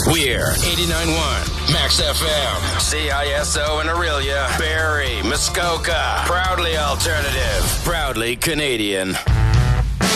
We're 89.1 Max FM, CISO in Aurelia, Barrie, Muskoka. Proudly alternative, proudly Canadian.